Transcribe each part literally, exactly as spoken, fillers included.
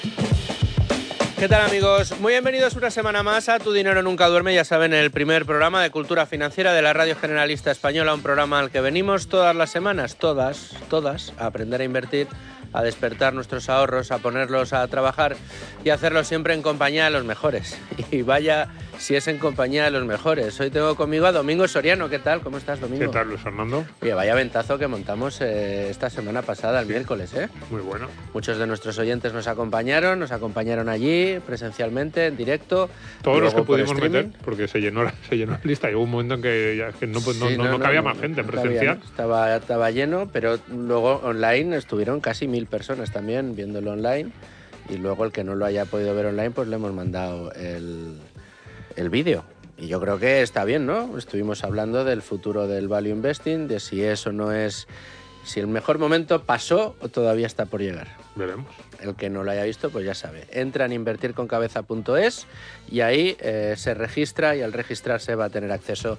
¿Qué tal, amigos? Muy bienvenidos una semana más a Tu Dinero Nunca Duerme, ya saben, el primer programa de cultura financiera de la Radio Generalista Española, un programa al que venimos todas las semanas, todas, todas, a aprender a invertir, a despertar nuestros ahorros, a ponerlos a trabajar y a hacerlo siempre en compañía de los mejores. Y vaya si es en compañía de los mejores. Hoy tengo conmigo a Domingo Soriano. ¿Qué tal? ¿Cómo estás, Domingo? ¿Qué tal, Luis Fernando? Oye, vaya ventazo que montamos eh, esta semana pasada, el sí. miércoles, ¿eh? Muy bueno. Muchos de nuestros oyentes nos acompañaron, nos acompañaron allí, presencialmente, en directo. Todos los que pudimos meter, porque se llenó, la, se llenó la lista. Llegó un momento en que, ya, que no, sí, no, no, no, no cabía no, más gente no, presencial. Cabía, estaba, estaba lleno, pero luego online estuvieron casi mil personas también viéndolo online. Y luego el que no lo haya podido ver online, pues le hemos mandado el, el vídeo. Y yo creo que está bien, ¿no? Estuvimos hablando del futuro del value investing, de si eso no es... Si el mejor momento pasó o todavía está por llegar. Veremos. El que no lo haya visto, pues ya sabe. Entra en invertir con cabeza punto es y ahí eh, se registra, y al registrarse va a tener acceso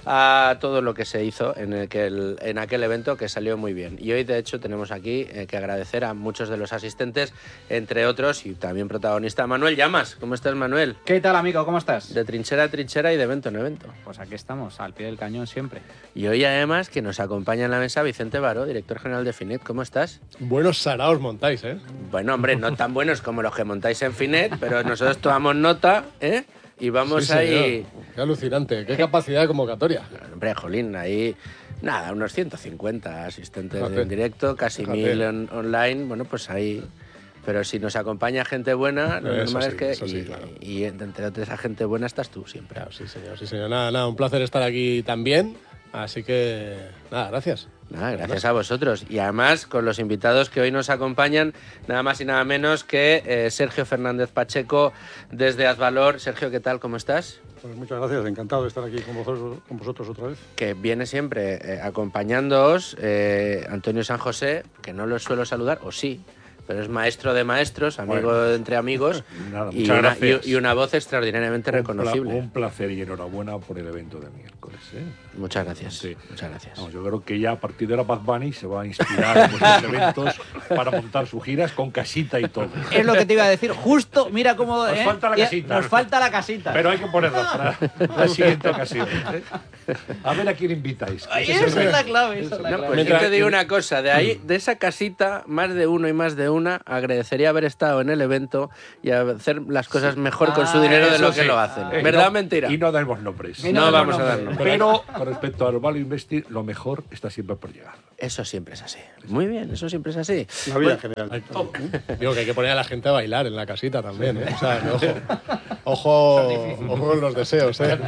a todo lo que se hizo en, el que el, en aquel evento, que salió muy bien. Y hoy, de hecho, tenemos aquí eh, que agradecer a muchos de los asistentes, entre otros, y también protagonista, Manuel Llamas. ¿Cómo estás, Manuel? ¿Qué tal, amigo? ¿Cómo estás? De trinchera a trinchera y de evento en evento. Pues aquí estamos, al pie del cañón siempre. Y hoy, además, que nos acompaña en la mesa Vicente Baró, director general de Finet. ¿Cómo estás? Buenos saraos montáis, ¿eh? Bueno, hombre, no tan buenos como los que montáis en Finet, pero nosotros tomamos nota, ¿eh? Y vamos sí, ahí... Señor. Qué alucinante, qué capacidad de convocatoria. Hombre, jolín, ahí... Nada, unos ciento cincuenta asistentes Fíjate. en directo, casi Fíjate. mil on- online. Bueno, pues ahí... Pero si nos acompaña gente buena, lo Eso normal sí, es que... eso sí, y, claro. y entre esa gente buena estás tú siempre. Claro, sí, señor, sí, señor. Nada, nada, un placer estar aquí también. Así que, nada, gracias. Nada, gracias a vosotros. Y además con los invitados que hoy nos acompañan, nada más y nada menos que eh, Sergio Fernández Pacheco desde Azvalor. Sergio, ¿qué tal? ¿Cómo estás? Pues muchas gracias, encantado de estar aquí con vosotros, con vosotros otra vez. Que viene siempre eh, acompañándoos eh, Antonio San José, que no lo suelo saludar, o sí, pero es maestro de maestros, amigo bueno. entre amigos. Nada, y, muchas una, gracias. y, y una voz extraordinariamente un reconocible. Pla, un placer y enhorabuena por el evento de miércoles. ¿eh? Muchas gracias. Sí. Muchas gracias. Vamos, yo creo que ya a partir de la Bad Bunny se va a inspirar en estos eventos para montar sus giras con casita y todo. Es lo que te iba a decir, justo, mira cómo... Nos ¿eh? falta la casita. Nos falta la casita. Pero hay que ponerla para la siguiente ocasión. ¿eh? A ver a quién invitáis. Ay, esa es la clave. Esa es la No, clave. pues yo te digo una cosa, de ahí, de esa casita, más de uno y más de una, agradecería haber estado en el evento y hacer las cosas mejor con su Ah, dinero de Eso lo que sí. lo hacen. Eh, ¿Verdad no, o mentira? Y no damos nombres. Y no no vamos damos a dar nombres. nombres. Pero con respecto al value investing, lo mejor está siempre por llegar. Eso siempre es así. Muy bien, eso siempre es así. La vida Bueno, en general. Digo que hay que poner a la gente a bailar en la casita también, ¿eh? O sea, que ojo, ojo, ojo con los deseos, ¿eh?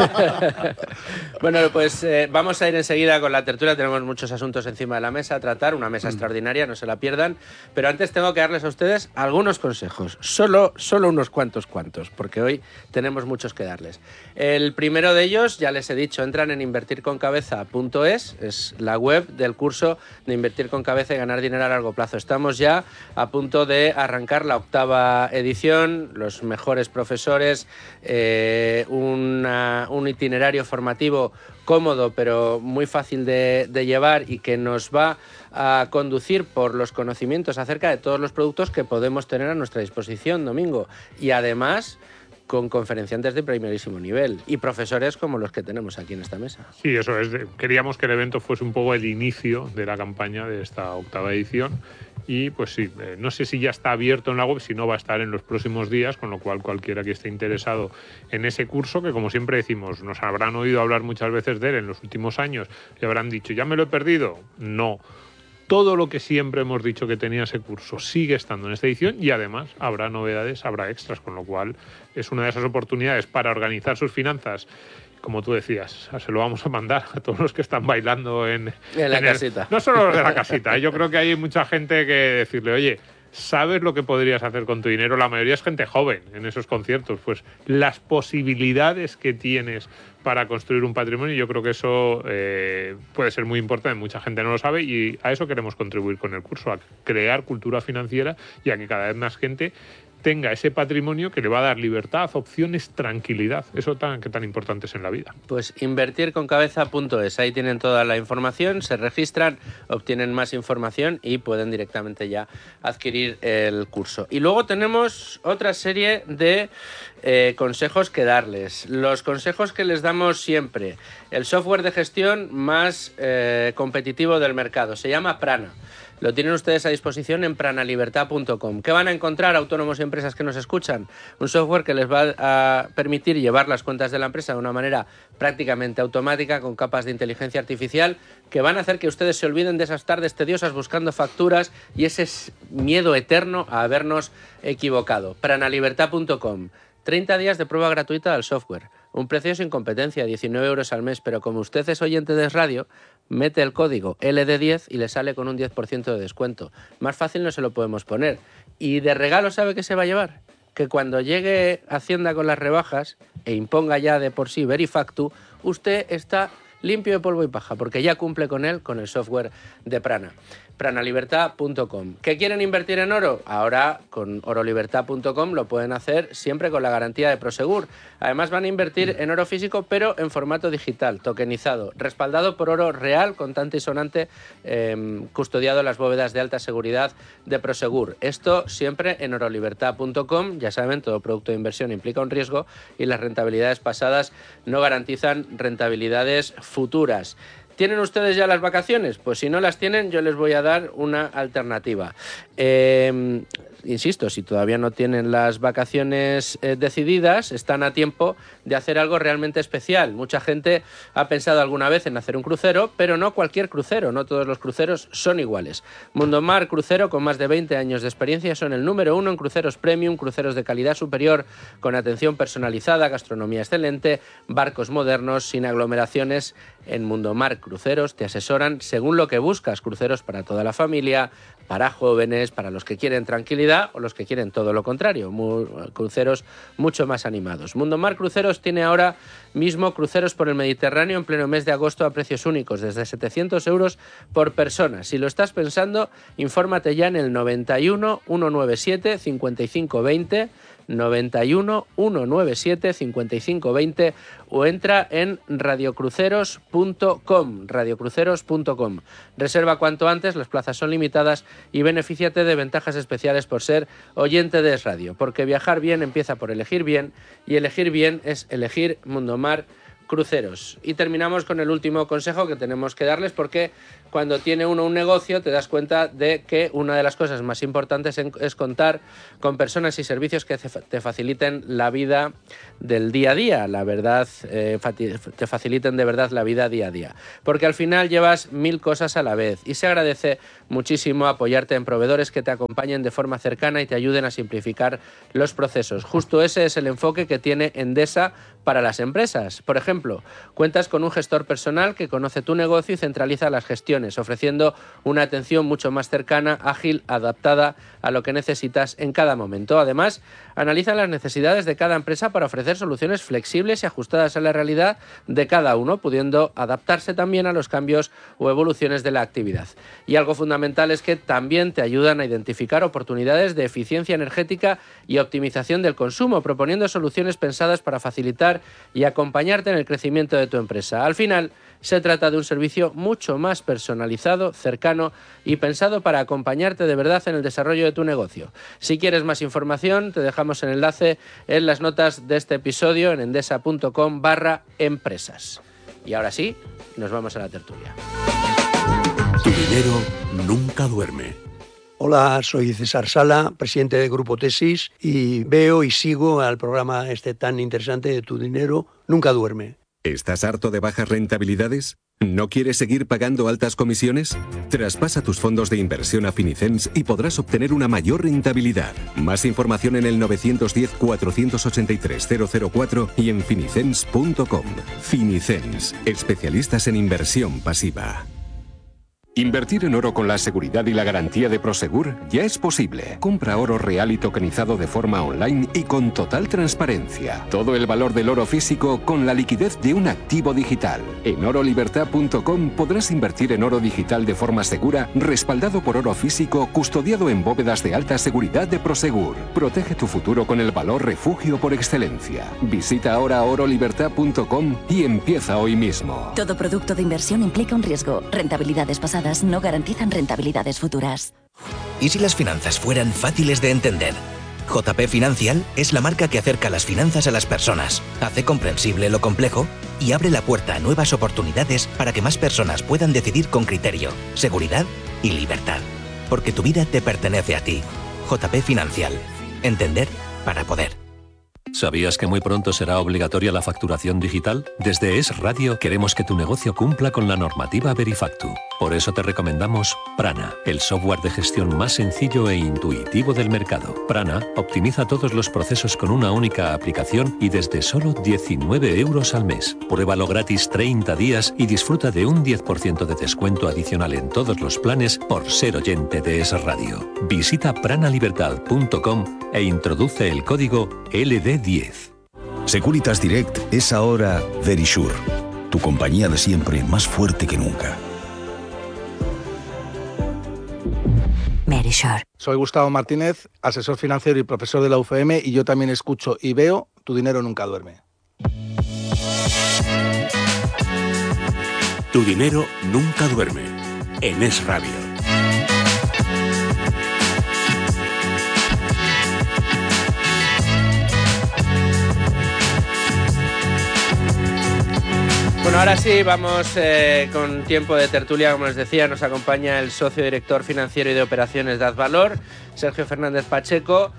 Bueno, pues eh, vamos a ir enseguida con la tertulia. Tenemos muchos asuntos encima de la mesa a tratar, una mesa extraordinaria, no se la pierdan. Pero antes tengo que darles a ustedes algunos consejos, solo, solo unos cuantos cuantos, porque hoy tenemos muchos que darles. El primero de ellos, ya les he dicho, entran en invertir con cabeza punto es, es la web del curso de Invertir con Cabeza y Ganar Dinero a Largo Plazo. Estamos ya a punto de arrancar la octava edición, los mejores profesores, eh, una, un itinerario formativo cómodo pero muy fácil de, de llevar y que nos va a conducir por los conocimientos acerca de todos los productos que podemos tener a nuestra disposición, Domingo. Y además con conferenciantes de primerísimo nivel y profesores como los que tenemos aquí en esta mesa. Sí, eso es. Queríamos que el evento fuese un poco el inicio de la campaña de esta octava edición. Y pues sí, eh, no sé si ya está abierto en la web, si no va a estar en los próximos días, con lo cual cualquiera que esté interesado en ese curso, que como siempre decimos, nos habrán oído hablar muchas veces de él en los últimos años y habrán dicho, ¿ya me lo he perdido? No. Todo lo que siempre hemos dicho que tenía ese curso sigue estando en esta edición y además habrá novedades, habrá extras, con lo cual es una de esas oportunidades para organizar sus finanzas. Como tú decías, se lo vamos a mandar a todos los que están bailando en, En la en el- casita. no solo los de la casita, yo creo que hay mucha gente que decirle, oye, ¿sabes lo que podrías hacer con tu dinero? La mayoría es gente joven en esos conciertos. Pues las posibilidades que tienes para construir un patrimonio, yo creo que eso eh, puede ser muy importante. Mucha gente no lo sabe y a eso queremos contribuir con el curso, a crear cultura financiera y a que cada vez más gente tenga ese patrimonio que le va a dar libertad, opciones, tranquilidad. Eso tan, que tan importante es en la vida. Pues invertir con cabeza punto es. Ahí tienen toda la información, se registran, obtienen más información y pueden directamente ya adquirir el curso. Y luego tenemos otra serie de eh, consejos que darles. Los consejos que les damos siempre. El software de gestión más eh, competitivo del mercado. Se llama Prana. Lo tienen ustedes a disposición en pranalibertad punto com. ¿Qué van a encontrar, autónomos y empresas que nos escuchan? Un software que les va a permitir llevar las cuentas de la empresa de una manera prácticamente automática, con capas de inteligencia artificial, que van a hacer que ustedes se olviden de esas tardes tediosas buscando facturas y ese miedo eterno a habernos equivocado. pranalibertad punto com. treinta días de prueba gratuita del software. Un precio sin competencia, diecinueve euros al mes, pero como usted es oyente de Radio, mete el código L D diez y le sale con un diez por ciento de descuento. Más fácil no se lo podemos poner. Y de regalo, ¿sabe qué se va a llevar? Que cuando llegue Hacienda con las rebajas e imponga ya de por sí Verifactu, usted está limpio de polvo y paja, porque ya cumple con él, con el software de Prana. pranalibertad punto com. ¿Qué quieren invertir en oro? Ahora con orolibertad punto com lo pueden hacer siempre con la garantía de Prosegur. Además van a invertir en oro físico, pero en formato digital, tokenizado, respaldado por oro real, contante y sonante, eh, custodiado en las bóvedas de alta seguridad de Prosegur. Esto siempre en orolibertad punto com. Ya saben, todo producto de inversión implica un riesgo y las rentabilidades pasadas no garantizan rentabilidades futuras. ¿Tienen ustedes ya las vacaciones? Pues si no las tienen, yo les voy a dar una alternativa. Eh, insisto, si todavía no tienen las vacaciones eh, decididas, están a tiempo de hacer algo realmente especial. Mucha gente ha pensado alguna vez en hacer un crucero, pero no cualquier crucero, no todos los cruceros son iguales. Mundomar Crucero, con más de veinte años de experiencia, son el número uno en cruceros premium, cruceros de calidad superior, con atención personalizada, gastronomía excelente, barcos modernos, sin aglomeraciones. En Mundomar Cruceros te asesoran según lo que buscas, cruceros para toda la familia, para jóvenes, para los que quieren tranquilidad o los que quieren todo lo contrario, muy, cruceros mucho más animados. Mundomar Cruceros tiene ahora mismo cruceros por el Mediterráneo en pleno mes de agosto a precios únicos, desde setecientos euros por persona. Si lo estás pensando, infórmate ya en el noventa y uno, ciento noventa y siete, cincuenta y cinco veinte, noventa y uno, ciento noventa y siete, cincuenta y cinco veinte o entra en radiocruceros punto com, radiocruceros punto com. Reserva cuanto antes, las plazas son limitadas y benefíciate de ventajas especiales por ser oyente de Es Radio, porque viajar bien empieza por elegir bien y elegir bien es elegir Mundomar Cruceros. Y terminamos con el último consejo que tenemos que darles, porque cuando tiene uno un negocio te das cuenta de que una de las cosas más importantes es contar con personas y servicios que te faciliten la vida del día a día, la verdad, eh, te faciliten de verdad la vida día a día. Porque al final llevas mil cosas a la vez y se agradece muchísimo apoyarte en proveedores que te acompañen de forma cercana y te ayuden a simplificar los procesos. Justo ese es el enfoque que tiene Endesa para las empresas. Por ejemplo, cuentas con un gestor personal que conoce tu negocio y centraliza las gestiones, ofreciendo una atención mucho más cercana, ágil, adaptada a lo que necesitas en cada momento. Además, analiza las necesidades de cada empresa para ofrecer soluciones flexibles y ajustadas a la realidad de cada uno, pudiendo adaptarse también a los cambios o evoluciones de la actividad. Y algo fundamental es que también te ayudan a identificar oportunidades de eficiencia energética y optimización del consumo, proponiendo soluciones pensadas para facilitar y acompañarte en el crecimiento de tu empresa. Al final, se trata de un servicio mucho más personalizado, cercano y pensado para acompañarte de verdad en el desarrollo de tu negocio. Si quieres más información, te dejamos el enlace en las notas de este episodio en endesa punto com barra empresas. Y ahora sí, nos vamos a la tertulia. Tu dinero nunca duerme. Hola, soy César Sala, presidente del Grupo Tesis, y veo y sigo al programa este tan interesante de Tu dinero nunca duerme. ¿Estás harto de bajas rentabilidades? ¿No quieres seguir pagando altas comisiones? Traspasa tus fondos de inversión a Finicens y podrás obtener una mayor rentabilidad. Más información en el nueve uno cero, cuatro ocho tres, cero cero cuatro y en finicens punto com. Finicens, especialistas en inversión pasiva. Invertir en oro con la seguridad y la garantía de Prosegur ya es posible. Compra oro real y tokenizado de forma online y con total transparencia. Todo el valor del oro físico con la liquidez de un activo digital. En oro libertad punto com podrás invertir en oro digital de forma segura, respaldado por oro físico, custodiado en bóvedas de alta seguridad de Prosegur. Protege tu futuro con el valor refugio por excelencia. Visita ahora oro libertad punto com y empieza hoy mismo. Todo producto de inversión implica un riesgo. Rentabilidades pasadas no garantizan rentabilidades futuras. ¿Y si las finanzas fueran fáciles de entender? J P Financial es la marca que acerca las finanzas a las personas, hace comprensible lo complejo y abre la puerta a nuevas oportunidades para que más personas puedan decidir con criterio, seguridad y libertad. Porque tu vida te pertenece a ti. J P Financial. Entender para poder. ¿Sabías que muy pronto será obligatoria la facturación digital? Desde Es Radio queremos que tu negocio cumpla con la normativa Verifactu. Por eso te recomendamos Prana, el software de gestión más sencillo e intuitivo del mercado. Prana optimiza todos los procesos con una única aplicación y desde solo diecinueve euros al mes. Pruébalo gratis treinta días y disfruta de un diez por ciento de descuento adicional en todos los planes por ser oyente de Es Radio. Visita prana libertad punto com e introduce el código L D diez. Securitas Direct es ahora Verisure, tu compañía de siempre más fuerte que nunca. Verisure. Soy Gustavo Martínez, asesor financiero y profesor de la U F M, y yo también escucho y veo Tu dinero nunca duerme. Tu dinero nunca duerme, en Es Radio. Bueno, ahora sí, vamos eh, con tiempo de tertulia. Como les decía, nos acompaña el socio director financiero y de operaciones de Advalor, Sergio Fernández Pacheco.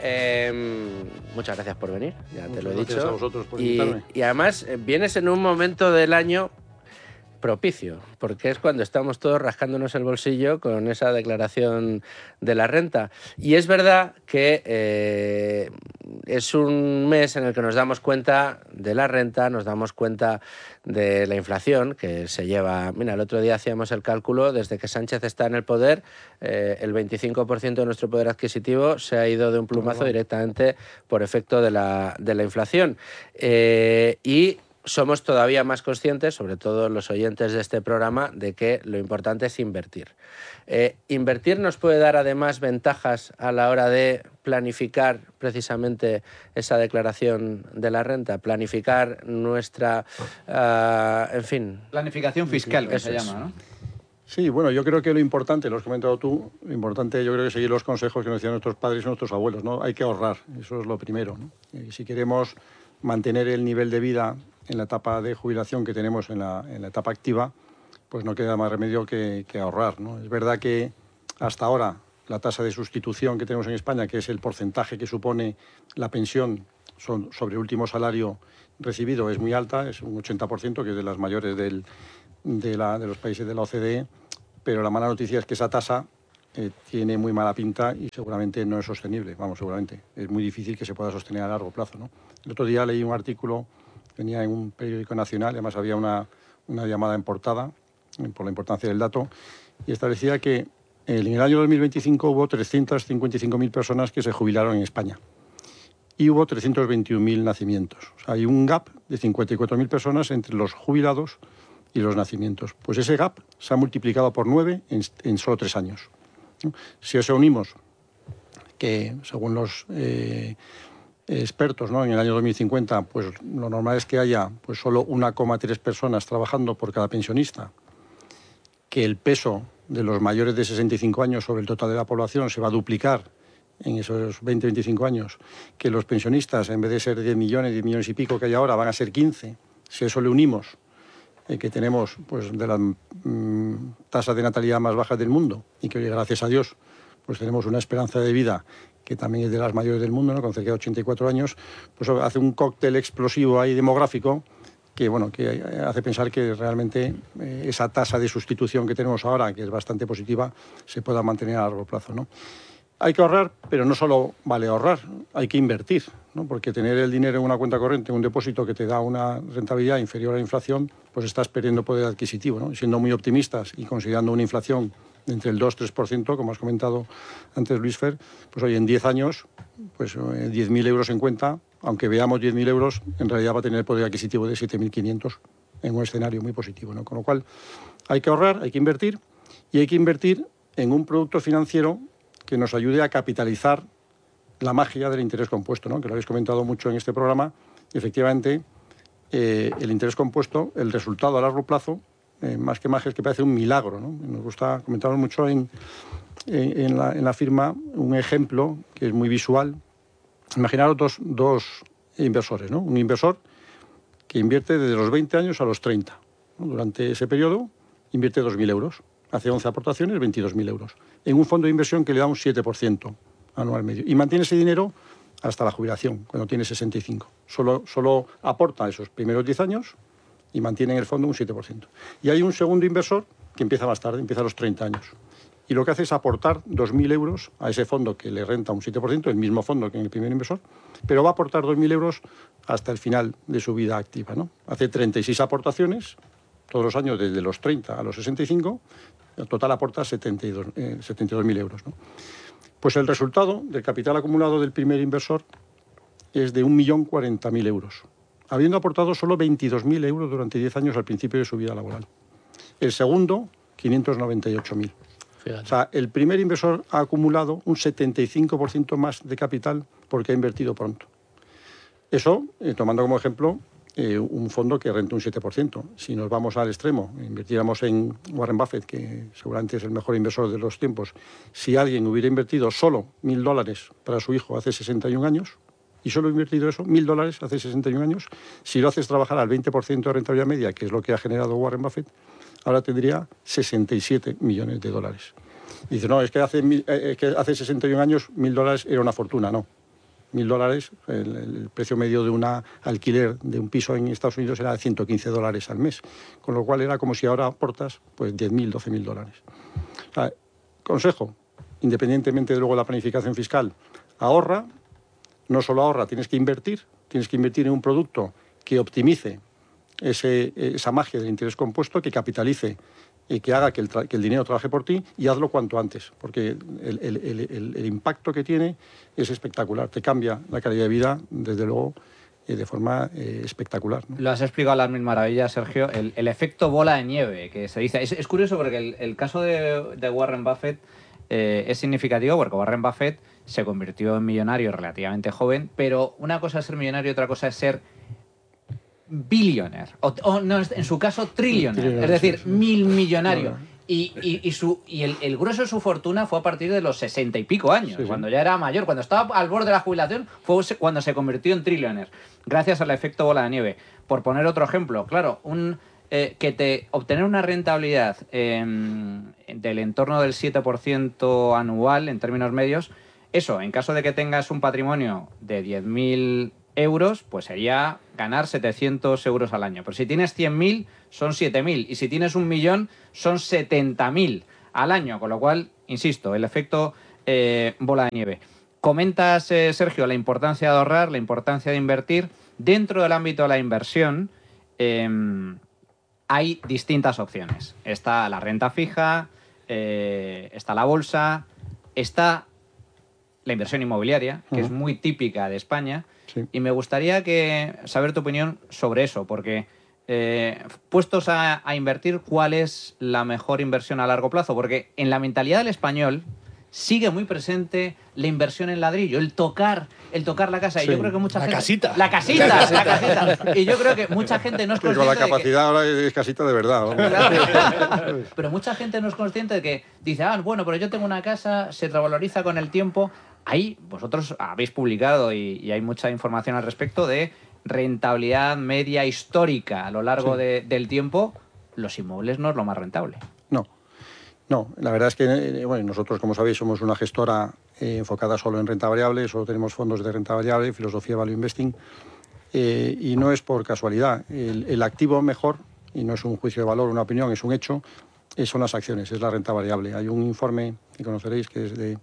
Eh, muchas gracias por venir, ya muchas te lo he gracias dicho. A vosotros por y, invitarme. y además eh, vienes en un momento del año propicio, porque es cuando estamos todos rascándonos el bolsillo con esa declaración de la renta. Y es verdad que eh, es un mes en el que nos damos cuenta de la renta, nos damos cuenta de la inflación que se lleva... Mira, el otro día hacíamos el cálculo, desde que Sánchez está en el poder, eh, el veinticinco por ciento de nuestro poder adquisitivo se ha ido de un plumazo directamente por efecto de la, de la inflación. Eh, y somos todavía más conscientes, sobre todo los oyentes de este programa, de que lo importante es invertir. Eh, invertir nos puede dar además ventajas a la hora de planificar precisamente esa declaración de la renta, planificar nuestra, uh, en fin... Planificación fiscal, que se es. llama, ¿no? Sí, bueno, yo creo que lo importante, lo has comentado tú, lo importante yo creo que es seguir los consejos que nos decían nuestros padres y nuestros abuelos, ¿no? Hay que ahorrar, eso es lo primero, ¿no? Y si queremos mantener el nivel de vida en la etapa de jubilación que tenemos en la, en la etapa activa, pues no queda más remedio que, que ahorrar, ¿no? Es verdad que hasta ahora la tasa de sustitución que tenemos en España, que es el porcentaje que supone la pensión son, sobre el último salario recibido, es muy alta, es un ochenta por ciento, que es de las mayores del, de, la, de los países de la O C D E, pero la mala noticia es que esa tasa eh, tiene muy mala pinta y seguramente no es sostenible, vamos, seguramente. Es muy difícil que se pueda sostener a largo plazo, ¿no? El otro día leí un artículo, venía en un periódico nacional, además había una, una llamada en portada, por la importancia del dato, y establecía que en el año dos mil veinticinco hubo trescientas cincuenta y cinco mil personas que se jubilaron en España y hubo trescientos veintiún mil nacimientos. O sea, hay un gap de cincuenta y cuatro mil personas entre los jubilados y los nacimientos. Pues ese gap se ha multiplicado por nueve en, en solo tres años. Si a eso unimos que, según los eh, expertos, ¿no?, en el año dos mil cincuenta, pues lo normal es que haya pues solo uno coma tres personas trabajando por cada pensionista, que el peso de los mayores de sesenta y cinco años sobre el total de la población se va a duplicar en esos veinte a veinticinco años, que los pensionistas, en vez de ser diez millones, diez millones y pico que hay ahora, van a ser quince. Si a eso le unimos eh, que tenemos pues de las mmm, tasas de natalidad más bajas del mundo y que, gracias a Dios, pues tenemos una esperanza de vida que también es de las mayores del mundo, ¿no?, con cerca de ochenta y cuatro años, pues hace un cóctel explosivo ahí demográfico que, bueno, que hace pensar que realmente eh, esa tasa de sustitución que tenemos ahora, que es bastante positiva, se pueda mantener a largo plazo, ¿no? Hay que ahorrar, pero no solo vale ahorrar, hay que invertir. ¿no? Porque tener el dinero en una cuenta corriente, un depósito que te da una rentabilidad inferior a la inflación, pues estás perdiendo poder adquisitivo, ¿no? Siendo muy optimistas y considerando una inflación entre el dos y tres por ciento, como has comentado antes, Luis Fer, pues hoy en diez años, pues eh, diez mil euros en cuenta, aunque veamos diez mil euros, en realidad va a tener poder adquisitivo de siete mil quinientos en un escenario muy positivo, ¿no? Con lo cual hay que ahorrar, hay que invertir y hay que invertir en un producto financiero que nos ayude a capitalizar la magia del interés compuesto, ¿no? Que lo habéis comentado mucho en este programa. Y efectivamente, eh, el interés compuesto, el resultado a largo plazo, eh, más que magia, es que parece un milagro, ¿no? Nos gusta comentar mucho en, en, en, la, en la firma un ejemplo que es muy visual. Imaginaros dos, dos inversores, ¿no? Un inversor que invierte desde los veinte años a los treinta, ¿no? Durante ese periodo invierte dos mil euros, hace once aportaciones, veintidós mil euros, en un fondo de inversión que le da un siete por ciento anual medio. Y mantiene ese dinero hasta la jubilación, cuando tiene sesenta y cinco. Solo, solo aporta esos primeros diez años y mantiene en el fondo un siete por ciento. Y hay un segundo inversor que empieza más tarde, empieza a los treinta años. Y lo que hace es aportar dos mil euros a ese fondo que le renta un siete por ciento, el mismo fondo que en el primer inversor, pero va a aportar dos mil euros hasta el final de su vida activa, ¿no? Hace treinta y seis aportaciones todos los años desde los treinta a los sesenta y cinco, el total aporta setenta y dos mil euros, ¿no? Pues el resultado del capital acumulado del primer inversor es de un millón cuarenta mil euros, habiendo aportado solo veintidós mil euros durante diez años al principio de su vida laboral. El segundo, quinientos noventa y ocho mil. O sea, el primer inversor ha acumulado un setenta y cinco por ciento más de capital porque ha invertido pronto. Eso, eh, tomando como ejemplo eh, un fondo que renta un siete por ciento. Si nos vamos al extremo, invirtiéramos en Warren Buffett, que seguramente es el mejor inversor de los tiempos, si alguien hubiera invertido solo mil dólares para su hijo hace sesenta y un años, y solo ha invertido eso, mil dólares hace sesenta y un años, si lo haces trabajar al veinte por ciento de rentabilidad media, que es lo que ha generado Warren Buffett, ahora tendría sesenta y siete millones de dólares. Y dice, no, es que hace, eh, es que hace sesenta y un años mil dólares era una fortuna. No, mil dólares, el, el precio medio de un alquiler de un piso en Estados Unidos era de ciento quince dólares al mes, con lo cual era como si ahora aportas pues diez mil, doce mil dólares. O sea, consejo, independientemente de luego la planificación fiscal, ahorra, no solo ahorra, tienes que invertir, tienes que invertir en un producto que optimice ese, esa magia del interés compuesto, que capitalice y que haga que el, que el dinero trabaje por ti, y hazlo cuanto antes, porque el, el, el, el impacto que tiene es espectacular, te cambia la calidad de vida, desde luego, eh, de forma eh, espectacular, ¿no? Lo has explicado a las mil maravillas, Sergio, el, el efecto bola de nieve que se dice. Es, es curioso porque el, el caso de, de Warren Buffett eh, es significativo porque Warren Buffett se convirtió en millonario relativamente joven, pero una cosa es ser millonario y otra cosa es ser billionaire, o, o no, en su caso trillionaire, es decir, sí, sí. mil millonario. Claro. Y, y, y, su, y el, el grueso de su fortuna fue a partir de los sesenta y pico años, sí, cuando sí. ya era mayor, cuando estaba al borde de la jubilación, fue cuando se convirtió en trillionaire, gracias al efecto bola de nieve. Por poner otro ejemplo, claro, un, eh, que te obtener una rentabilidad eh, del entorno del siete por ciento anual en términos medios, eso, en caso de que tengas un patrimonio de diez mil euros, pues sería ganar setecientos euros al año. Pero si tienes cien mil, son siete mil. Y si tienes un millón, son setenta mil al año. Con lo cual, insisto, el efecto eh, bola de nieve. Comentas, eh, Sergio, la importancia de ahorrar, la importancia de invertir. Dentro del ámbito de la inversión, eh, hay distintas opciones. Está la renta fija, eh, está la bolsa, está la inversión inmobiliaria, que uh-huh. es muy típica de España. Sí. Y me gustaría que saber tu opinión sobre eso, porque eh, puestos a, a invertir, ¿cuál es la mejor inversión a largo plazo? Porque en la mentalidad del español sigue muy presente la inversión en ladrillo, el tocar, el tocar la casa. Sí. Y yo creo que mucha la gente... Casita. La casita. La casita. La casita. Y yo creo que mucha gente no es consciente. Con la capacidad de que... ahora es casita de verdad, ¿no? Claro. Pero mucha gente no es consciente de que dice, ah, bueno, pero yo tengo una casa, se revaloriza con el tiempo. Ahí vosotros habéis publicado y, y hay mucha información al respecto de rentabilidad media histórica a lo largo sí. de, del tiempo. Los inmuebles no es lo más rentable. No, no. La verdad es que bueno, nosotros, como sabéis, somos una gestora eh, enfocada solo en renta variable, solo tenemos fondos de renta variable, filosofía value investing, eh, y no es por casualidad. El, el activo mejor, y no es un juicio de valor, una opinión, es un hecho, son las acciones, es la renta variable. Hay un informe que conoceréis que es de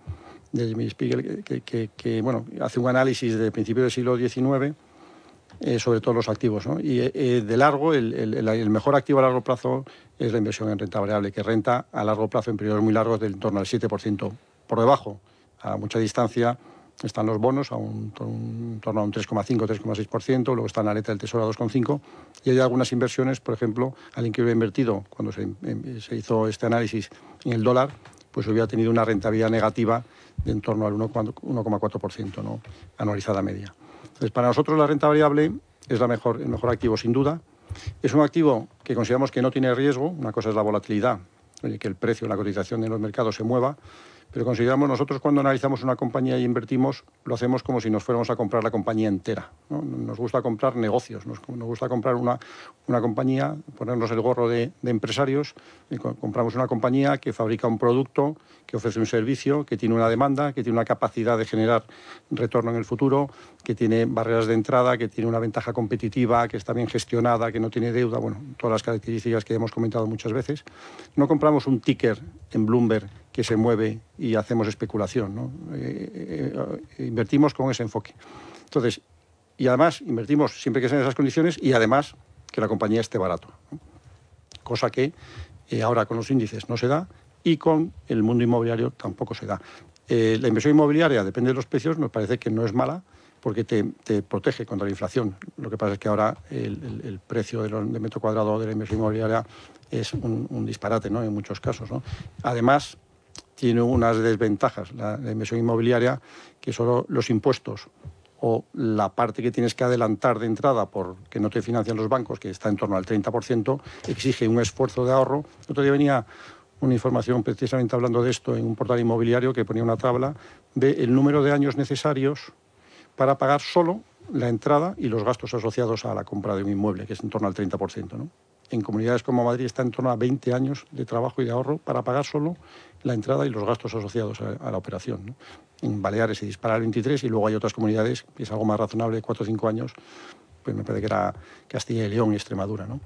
de Jimmy Spiegel, que, que, que bueno, hace un análisis de principios del siglo diecinueve eh, sobre todos los activos, ¿no? Y eh, de largo, el, el, el mejor activo a largo plazo es la inversión en renta variable, que renta a largo plazo en periodos muy largos del en torno al siete por ciento. Por debajo, a mucha distancia, están los bonos a un, un, en torno a un tres coma cinco, tres coma seis por ciento, luego está la neta del Tesoro a dos coma cinco por ciento, y hay algunas inversiones, por ejemplo, alguien que hubiera invertido, cuando se, se hizo este análisis en el dólar, pues hubiera tenido una rentabilidad negativa de en torno al uno coma cuatro por ciento, ¿no?, anualizada media. Entonces, para nosotros la renta variable es la mejor, el mejor activo sin duda. Es un activo que consideramos que no tiene riesgo. Una cosa es la volatilidad, que el precio, la cotización en los mercados se mueva, pero consideramos nosotros cuando analizamos una compañía y invertimos, lo hacemos como si nos fuéramos a comprar la compañía entera, ¿no? Nos gusta comprar negocios, nos, nos gusta comprar una, una compañía, ponernos el gorro de, de empresarios, y co compramos una compañía que fabrica un producto, que ofrece un servicio, que tiene una demanda, que tiene una capacidad de generar retorno en el futuro, que tiene barreras de entrada, que tiene una ventaja competitiva, que está bien gestionada, que no tiene deuda, bueno, todas las características que hemos comentado muchas veces. No compramos un ticker en Bloomberg que se mueve y hacemos especulación, ¿no? Eh, eh, invertimos con ese enfoque. Entonces, y además invertimos siempre que sean esas condiciones y además que la compañía esté barato, ¿no? Cosa que eh, ahora con los índices no se da y con el mundo inmobiliario tampoco se da. Eh, la inversión inmobiliaria, depende de los precios, nos parece que no es mala porque te, te protege contra la inflación. Lo que pasa es que ahora el, el, el precio de, lo, de metro cuadrado de la inversión inmobiliaria es un, un disparate, ¿no?, en muchos casos, ¿no? Además, tiene unas desventajas la, la inversión inmobiliaria, que solo los impuestos o la parte que tienes que adelantar de entrada porque no te financian los bancos, que está en torno al treinta por ciento, exige un esfuerzo de ahorro. El otro día venía una información precisamente hablando de esto en un portal inmobiliario que ponía una tabla del número de años necesarios para pagar solo la entrada y los gastos asociados a la compra de un inmueble, que es en torno al treinta por ciento, ¿no? En comunidades como Madrid está en torno a veinte años de trabajo y de ahorro para pagar solo la entrada y los gastos asociados a, a la operación, ¿no? En Baleares se dispara al veintitrés y luego hay otras comunidades que es algo más razonable, cuatro o cinco años, pues me parece que era Castilla y León y Extremadura, ¿no?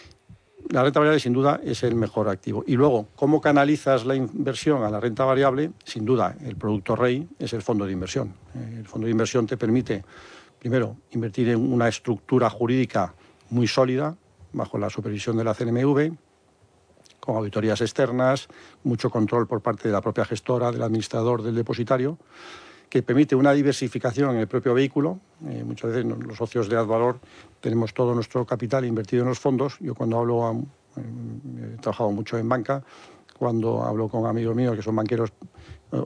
La renta variable sin duda es el mejor activo. Y luego, ¿cómo canalizas la inversión a la renta variable? Sin duda, el producto rey es el fondo de inversión. El fondo de inversión te permite, primero, invertir en una estructura jurídica muy sólida, bajo la supervisión de la C N M V, con auditorías externas, mucho control por parte de la propia gestora, del administrador, del depositario, que permite una diversificación en el propio vehículo. Eh, muchas veces los socios de Advalor tenemos todo nuestro capital invertido en los fondos. Yo cuando hablo, a, eh, he trabajado mucho en banca, cuando hablo con amigos míos que son banqueros o,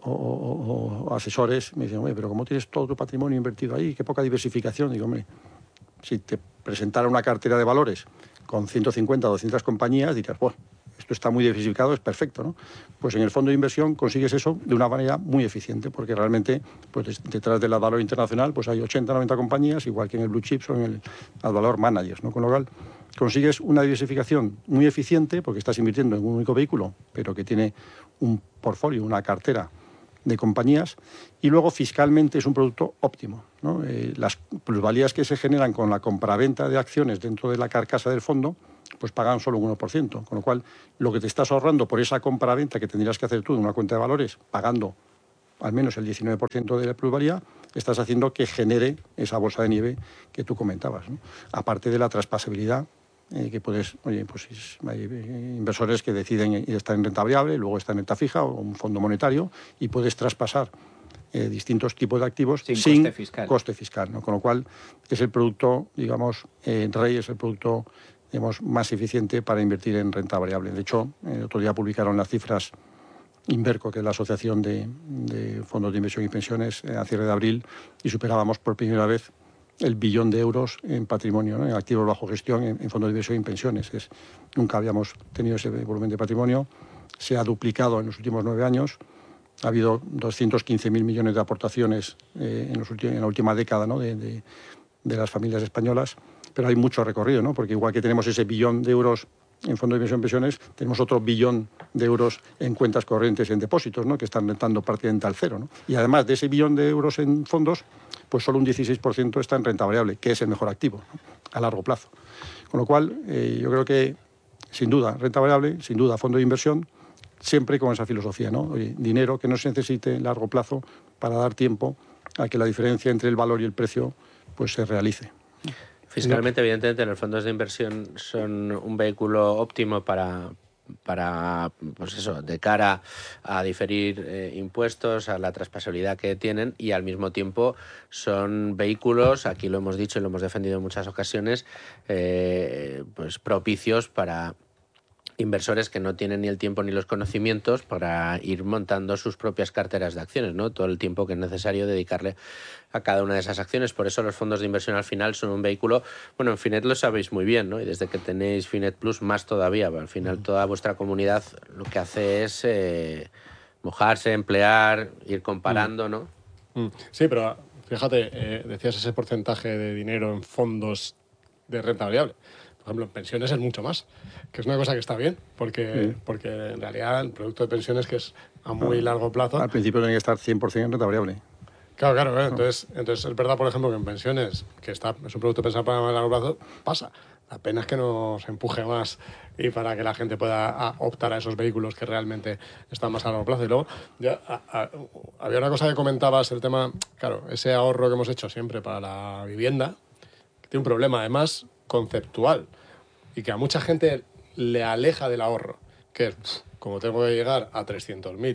o, o asesores, me dicen, oye, pero ¿cómo tienes todo tu patrimonio invertido ahí? Qué poca diversificación. Digo, hombre, si te presentara una cartera de valores con ciento cincuenta o doscientas compañías, dirías, bueno, esto está muy diversificado, es perfecto, ¿no? Pues en el fondo de inversión consigues eso de una manera muy eficiente, porque realmente pues, detrás del Advalor Internacional pues hay ochenta o noventa compañías, igual que en el Blue Chips o en el Advalor Managers, ¿no? Con lo cual consigues una diversificación muy eficiente, porque estás invirtiendo en un único vehículo, pero que tiene un portfolio, una cartera de compañías, y luego fiscalmente es un producto óptimo, ¿no? Eh, las plusvalías que se generan con la compraventa de acciones dentro de la carcasa del fondo pues pagan solo un uno por ciento, con lo cual lo que te estás ahorrando por esa compra-venta que tendrías que hacer tú en una cuenta de valores, pagando al menos el diecinueve por ciento de la plusvalía, estás haciendo que genere esa bolsa de nieve que tú comentabas, ¿no? Aparte de la traspasabilidad, eh, que puedes, oye, pues hay inversores que deciden estar en renta variable, luego estar en renta fija o un fondo monetario, y puedes traspasar eh, distintos tipos de activos sin, sin coste fiscal, coste fiscal, ¿no? Con lo cual es el producto, digamos, eh, rey, es el producto digamos, más eficiente para invertir en renta variable. De hecho, el otro día publicaron las cifras Inverco, que es la Asociación de, de Fondos de Inversión y Pensiones, a cierre de abril, y superábamos por primera vez el billón de euros en patrimonio, ¿no? En activos bajo gestión, en, en fondos de inversión y en pensiones. Es, nunca habíamos tenido ese volumen de patrimonio. Se ha duplicado en los últimos nueve años. Ha habido doscientos quince mil millones de aportaciones eh, en, los últimos, en la última década, ¿no? de, de, de las familias españolas. Pero hay mucho recorrido, ¿no? Porque igual que tenemos ese billón de euros en fondos de inversión en pensiones, tenemos otro billón de euros en cuentas corrientes en depósitos, ¿no? Que están rentando prácticamente al cero, ¿no? Y además de ese billón de euros en fondos, pues solo un dieciséis por ciento está en renta variable, que es el mejor activo, ¿no? A largo plazo. Con lo cual, eh, yo creo que, sin duda, renta variable, sin duda, fondo de inversión, siempre con esa filosofía, ¿no? Oye, dinero que no se necesite en largo plazo para dar tiempo a que la diferencia entre el valor y el precio pues se realice. Fiscalmente, evidentemente, los fondos de inversión son un vehículo óptimo para, para pues eso, de cara a diferir eh, impuestos, a la traspasabilidad que tienen, y al mismo tiempo son vehículos, aquí lo hemos dicho y lo hemos defendido en muchas ocasiones, eh, pues propicios para inversores que no tienen ni el tiempo ni los conocimientos para ir montando sus propias carteras de acciones, ¿no? Todo el tiempo que es necesario dedicarle a cada una de esas acciones. Por eso los fondos de inversión al final son un vehículo, bueno, en Finet lo sabéis muy bien, ¿no? Y desde que tenéis Finet Plus más todavía, al final toda vuestra comunidad lo que hace es eh, mojarse, emplear, ir comparando, ¿no? Sí, pero fíjate, eh, decías ese porcentaje de dinero en fondos de renta variable. Por ejemplo, en pensiones es mucho más, que es una cosa que está bien, porque, sí. porque en realidad el producto de pensiones, que es a muy ah, largo plazo... Al principio tiene que estar cien por ciento en renta variable. Claro, claro, ¿eh? entonces, entonces es verdad, por ejemplo, que en pensiones, que está, es un producto pensado para más largo plazo, pasa. La pena es que nos empuje más y para que la gente pueda a, optar a esos vehículos que realmente están más a largo plazo. Y luego, ya, a, a, había una cosa que comentabas, el tema, claro, ese ahorro que hemos hecho siempre para la vivienda, que tiene un problema, además, conceptual, y que a mucha gente le aleja del ahorro, que es, como tengo que llegar a trescientos mil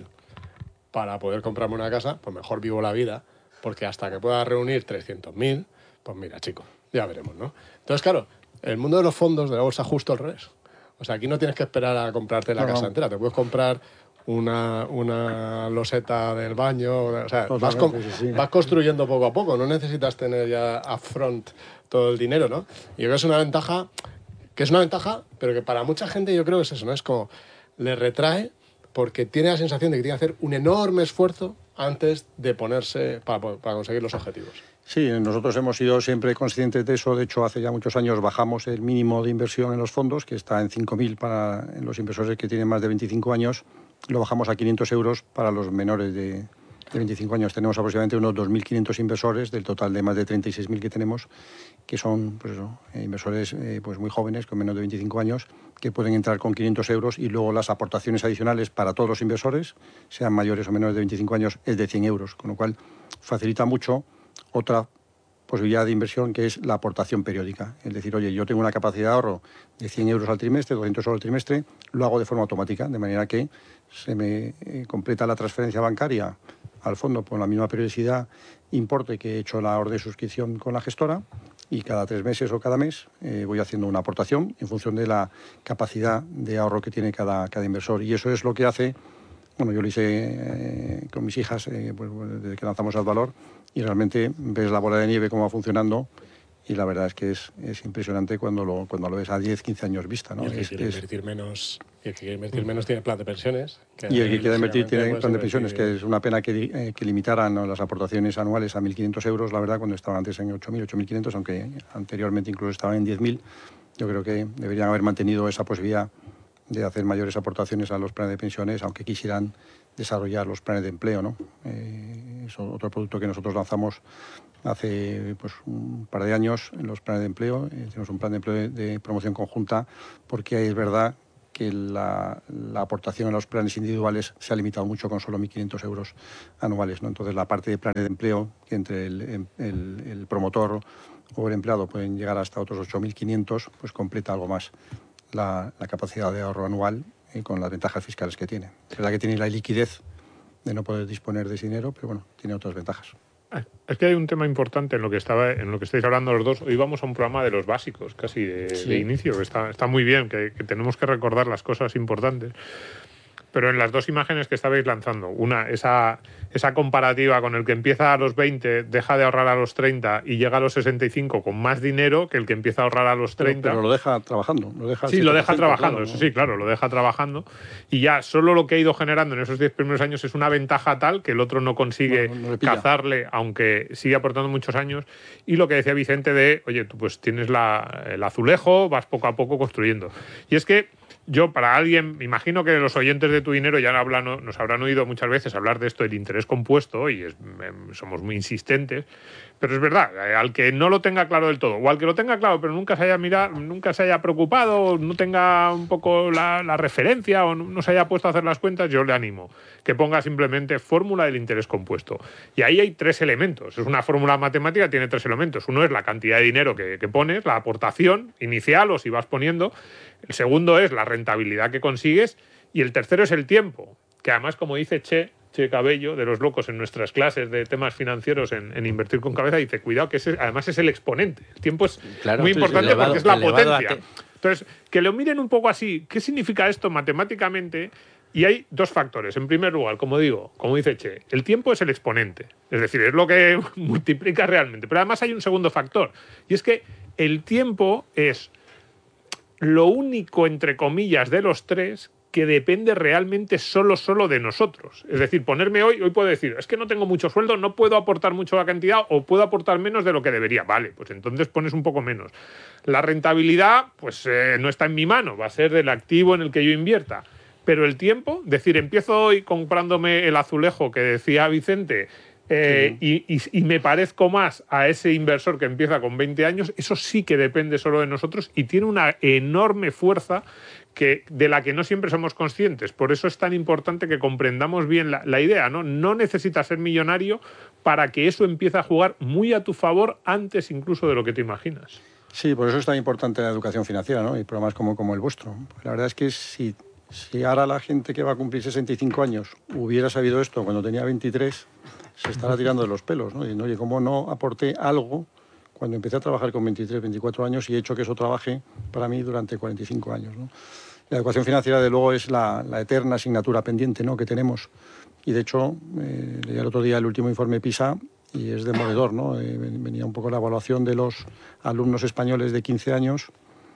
para poder comprarme una casa, pues mejor vivo la vida, porque hasta que pueda reunir trescientos mil, pues mira, chico, ya veremos, ¿no? Entonces, claro, el mundo de los fondos de la bolsa justo al revés. O sea, aquí no tienes que esperar a comprarte la no, casa no. entera, te puedes comprar una, una loseta del baño, o sea, vas, con, sí, sí. vas construyendo poco a poco, no necesitas tener ya upfront todo el dinero, ¿no? Y yo creo que es una ventaja, que es una ventaja, pero que para mucha gente yo creo que es eso, ¿no? Es como, le retrae porque tiene la sensación de que tiene que hacer un enorme esfuerzo antes de ponerse para, para conseguir los objetivos. Sí, nosotros hemos sido siempre conscientes de eso. De hecho, hace ya muchos años bajamos el mínimo de inversión en los fondos, que está en cinco mil para los inversores que tienen más de veinticinco años. Lo bajamos a quinientos euros para los menores de, de veinticinco años. Tenemos aproximadamente unos dos mil quinientos inversores del total de más de treinta y seis mil que tenemos, que son pues eso, inversores eh, pues muy jóvenes, con menos de veinticinco años, que pueden entrar con quinientos euros, y luego las aportaciones adicionales para todos los inversores, sean mayores o menores de veinticinco años, es de cien euros, con lo cual facilita mucho otra posibilidad de inversión, que es la aportación periódica. Es decir, oye, yo tengo una capacidad de ahorro de cien euros al trimestre, doscientos euros al trimestre, lo hago de forma automática, de manera que se me eh, completa la transferencia bancaria al fondo por la misma periodicidad, importe que he hecho la orden de suscripción con la gestora, y cada tres meses o cada mes eh, voy haciendo una aportación en función de la capacidad de ahorro que tiene cada, cada inversor. Y eso es lo que hace, bueno, yo lo hice eh, con mis hijas eh, pues, desde que lanzamos Advalor, y realmente ves la bola de nieve cómo va funcionando, y la verdad es que es, es impresionante cuando lo, cuando lo ves a diez, quince años vista, ¿no? Y el que es, quiere es... invertir menos, y el que quiere invertir menos tiene plan de pensiones. Que y el que quiere invertir tiene plan de pensiones, invertir... que es una pena que, eh, que limitaran, ¿no?, las aportaciones anuales a mil quinientos euros, la verdad, cuando estaban antes en ocho mil, ocho mil quinientos, aunque anteriormente incluso estaban en diez mil. Yo creo que deberían haber mantenido esa posibilidad de hacer mayores aportaciones a los planes de pensiones, aunque quisieran desarrollar los planes de empleo, ¿no? Eh, es otro producto que nosotros lanzamos hace pues, un par de años en los planes de empleo. Eh, tenemos un plan de empleo de, de promoción conjunta, porque es verdad que la, la aportación a los planes individuales se ha limitado mucho con solo mil quinientos euros anuales, ¿no? Entonces, la parte de planes de empleo, que entre el, el, el promotor o el empleado pueden llegar hasta otros ocho mil quinientos, pues completa algo más la, la capacidad de ahorro anual, y con las ventajas fiscales que tiene. Es verdad que tiene la liquidez de no poder disponer de ese dinero, pero bueno, tiene otras ventajas. Es que hay un tema importante en lo que estaba, en lo que estáis hablando los dos. Hoy vamos a un programa de los básicos, casi de, sí. de inicio, que está, está muy bien, que, que tenemos que recordar las cosas importantes. Pero en las dos imágenes que estabais lanzando, una, esa, esa comparativa con el que empieza a los veinte, deja de ahorrar a los treinta y llega a los sesenta y cinco con más dinero que el que empieza a ahorrar a los treinta. Pero, pero lo deja trabajando. Lo deja sí, lo deja trabajando, claro, eso sí, claro, lo deja trabajando. Y ya solo lo que ha ido generando en esos diez primeros años es una ventaja tal que el otro no consigue no, no cazarle, aunque sigue aportando muchos años. Y lo que decía Vicente de, oye, tú pues tienes la, el azulejo, vas poco a poco construyendo. Y es que yo, para alguien, me imagino que los oyentes de Tu Dinero ya hablan, nos habrán oído muchas veces hablar de esto del interés compuesto y es, somos muy insistentes, pero es verdad, al que no lo tenga claro del todo, o al que lo tenga claro pero nunca se haya mirado, nunca se haya preocupado, no tenga un poco la, la referencia o no se haya puesto a hacer las cuentas, yo le animo que ponga simplemente fórmula del interés compuesto. Y ahí hay tres elementos. Es una fórmula matemática, tiene tres elementos. Uno es la cantidad de dinero que, que pones, la aportación inicial o si vas poniendo. El segundo es la rentabilidad que consigues. Y el tercero es el tiempo, que además, como dice Che, Che Cabello, de los locos en nuestras clases de temas financieros en, en Invertir con Cabeza, dice, cuidado, que ese, además es el exponente. El tiempo es claro, muy sí, importante sí, elevado, porque es la elevado potencia. Entonces, que lo miren un poco así. ¿Qué significa esto matemáticamente? Y hay dos factores. En primer lugar, como digo, como dice Che, el tiempo es el exponente. Es decir, es lo que multiplica realmente. Pero además hay un segundo factor. Y es que el tiempo es lo único, entre comillas, de los tres que depende realmente solo, solo de nosotros. Es decir, ponerme hoy, hoy puedo decir, es que no tengo mucho sueldo, no puedo aportar mucho la cantidad o puedo aportar menos de lo que debería. Vale, pues entonces pones un poco menos. La rentabilidad, pues eh, no está en mi mano, va a ser del activo en el que yo invierta. Pero el tiempo, es decir, empiezo hoy comprándome el azulejo que decía Vicente eh, sí. y, y, y me parezco más a ese inversor que empieza con veinte años, eso sí que depende solo de nosotros y tiene una enorme fuerza que, de la que no siempre somos conscientes. Por eso es tan importante que comprendamos bien la, la idea, ¿no? No necesitas ser millonario para que eso empiece a jugar muy a tu favor antes incluso de lo que te imaginas. Sí, por eso es tan importante la educación financiera, ¿no? Y programas como, como el vuestro. La verdad es que si... Si ahora la gente que va a cumplir sesenta y cinco años hubiera sabido esto cuando tenía veintitrés, se estará tirando de los pelos, ¿no? Y, oye, ¿cómo no aporté algo cuando empecé a trabajar con veintitrés, veinticuatro años y he hecho que eso trabaje para mí durante cuarenta y cinco años, ¿no? La educación financiera, de luego, es la, la eterna asignatura pendiente, ¿no?, que tenemos. Y, de hecho, eh, leí el otro día el último informe PISA y es demoledor, ¿no? Eh, venía un poco la evaluación de los alumnos españoles de quince años.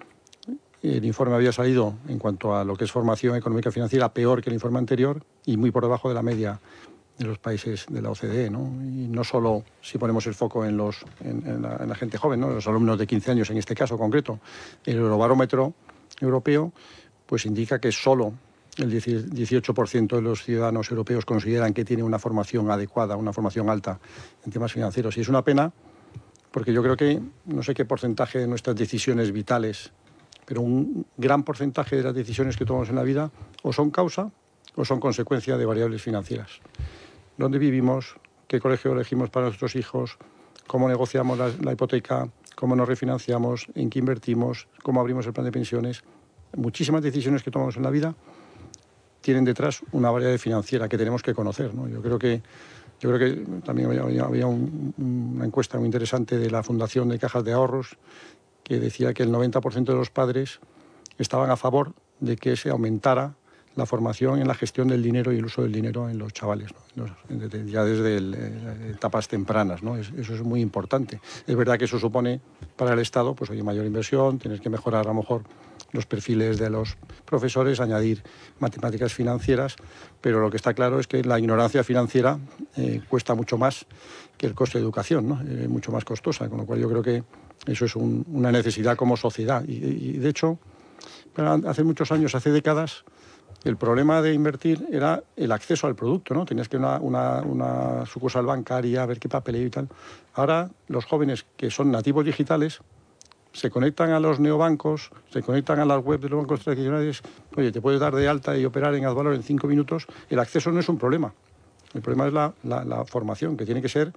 El informe había salido, en cuanto a lo que es formación económica y financiera, peor que el informe anterior y muy por debajo de la media de los países de la O C D E, ¿no? Y no solo si ponemos el foco en, los, en, en, la, en la gente joven, ¿no?, los alumnos de quince años en este caso concreto. El Eurobarómetro europeo pues indica que solo el dieciocho por ciento de los ciudadanos europeos consideran que tiene una formación adecuada, una formación alta en temas financieros. Y es una pena porque yo creo que no sé qué porcentaje de nuestras decisiones vitales, pero un gran porcentaje de las decisiones que tomamos en la vida o son causa o son consecuencia de variables financieras. ¿Dónde vivimos? ¿Qué colegio elegimos para nuestros hijos? ¿Cómo negociamos la, la hipoteca? ¿Cómo nos refinanciamos? ¿En qué invertimos? ¿Cómo abrimos el plan de pensiones? Muchísimas decisiones que tomamos en la vida tienen detrás una variable financiera que tenemos que conocer, ¿no? Yo creo que, yo creo que también había, había un, una encuesta muy interesante de la Fundación de Cajas de Ahorros que decía que el noventa por ciento de los padres estaban a favor de que se aumentara la formación en la gestión del dinero y el uso del dinero en los chavales, ¿no? Ya desde el, eh, etapas tempranas, ¿no? Eso es muy importante. Es verdad que eso supone para el Estado pues, oye, mayor inversión, tienes que mejorar a lo mejor los perfiles de los profesores, añadir matemáticas financieras, pero lo que está claro es que la ignorancia financiera eh, cuesta mucho más que el coste de educación, ¿no? Es mucho más costosa, con lo cual yo creo que eso es un, una necesidad como sociedad. Y, y de hecho, hace muchos años, hace décadas, el problema de invertir era el acceso al producto, ¿no? Tenías que ir a una, una, una sucursal bancaria, ver qué papeleo y tal. Ahora, los jóvenes que son nativos digitales se conectan a los neobancos, se conectan a las webs de los bancos tradicionales. Oye, te puedes dar de alta y operar en Advalor en cinco minutos. El acceso no es un problema. El problema es la, la, la formación, que tiene que ser